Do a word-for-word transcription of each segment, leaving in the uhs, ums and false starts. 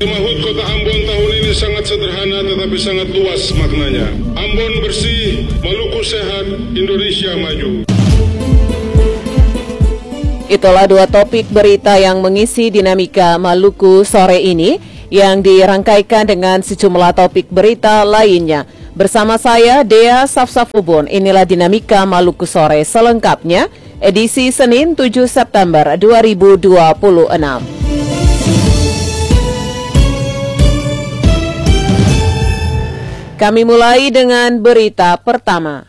Mahut Kota Ambon tahun ini sangat sederhana tetapi sangat luas maknanya. Ambon bersih, Maluku sehat, Indonesia maju. Itulah dua topik berita yang mengisi dinamika Maluku sore ini yang dirangkaikan dengan sejumlah topik berita lainnya. Bersama saya Dea Safsafubun, inilah dinamika Maluku sore selengkapnya edisi Senin tujuh September dua ribu dua puluh enam. Kami mulai dengan berita pertama.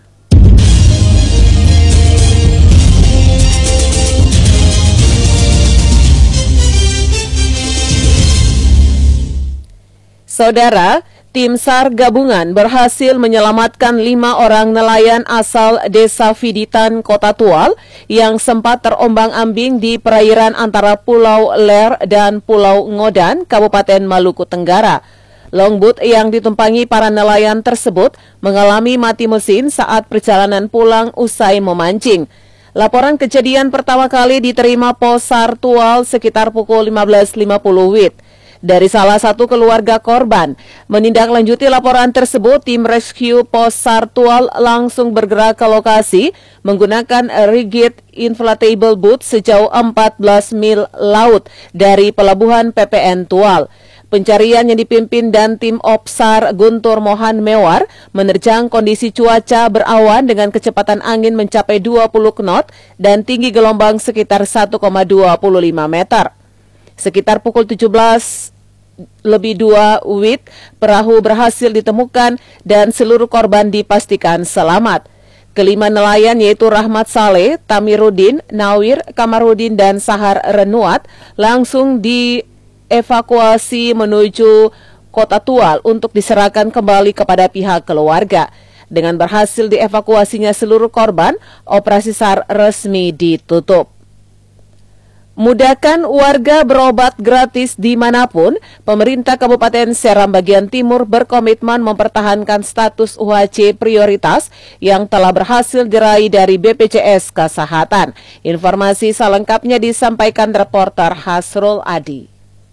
Saudara, tim SAR gabungan berhasil menyelamatkan lima orang nelayan asal Desa Fiditan, Kota Tual yang sempat terombang-ambing di perairan antara Pulau Ler dan Pulau Ngodan, Kabupaten Maluku Tenggara. Longboat yang ditumpangi para nelayan tersebut mengalami mati mesin saat perjalanan pulang usai memancing. Laporan kejadian pertama kali diterima Pos SAR Tual sekitar pukul lima belas lima puluh W I T. Dari salah satu keluarga korban. Menindaklanjuti laporan tersebut, tim rescue Pos SAR Tual langsung bergerak ke lokasi menggunakan rigid inflatable boat sejauh empat belas mil laut dari pelabuhan P P N Tual. Pencarian yang dipimpin dan tim Opsar Guntur Mohan Mewar menerjang kondisi cuaca berawan dengan kecepatan angin mencapai dua puluh knot dan tinggi gelombang sekitar satu koma dua lima meter. Sekitar pukul tujuh belas lebih dua W I T, perahu berhasil ditemukan dan seluruh korban dipastikan selamat. Kelima nelayan yaitu Rahmat Saleh, Tamirudin, Nawir, Kamarudin, dan Sahar Renuat langsung dievakuasi menuju Kota Tual untuk diserahkan kembali kepada pihak keluarga. Dengan berhasil dievakuasinya seluruh korban, operasi SAR resmi ditutup. Mudahkan warga berobat gratis dimanapun, pemerintah Kabupaten Seram bagian Timur berkomitmen mempertahankan status U H C prioritas yang telah berhasil diraih dari B P J S Kesehatan. Informasi selengkapnya disampaikan reporter Hasrul Adi.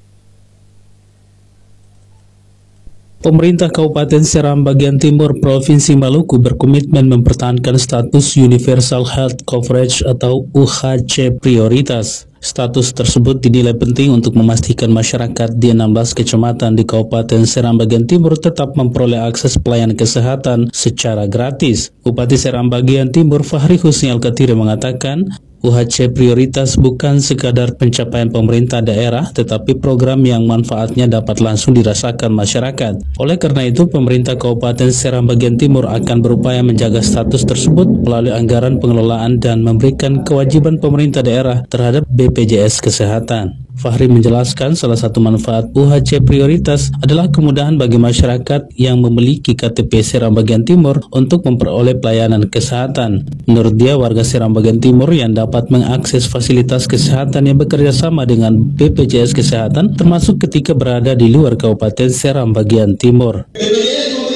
Pemerintah Kabupaten Seram bagian Timur Provinsi Maluku berkomitmen mempertahankan status Universal Health Coverage atau U H C prioritas. Status tersebut dinilai penting untuk memastikan masyarakat di enam belas kecamatan di Kabupaten Seram bagian Timur tetap memperoleh akses pelayanan kesehatan secara gratis. Bupati Seram bagian Timur Fahri Husni Al-Katiri mengatakan, U H C prioritas bukan sekadar pencapaian pemerintah daerah, tetapi program yang manfaatnya dapat langsung dirasakan masyarakat. Oleh karena itu, pemerintah Kabupaten Seram bagian Timur akan berupaya menjaga status tersebut melalui anggaran pengelolaan dan memberikan kewajiban pemerintah daerah terhadap B P J S Kesehatan. Fahri menjelaskan salah satu manfaat U H C prioritas adalah kemudahan bagi masyarakat yang memiliki K T P Seram bagian Timur untuk memperoleh pelayanan kesehatan. Menurut dia, warga Seram bagian Timur yang dapat mengakses fasilitas kesehatan yang bekerja sama dengan B P J S Kesehatan termasuk ketika berada di luar Kabupaten Seram bagian Timur. B P J S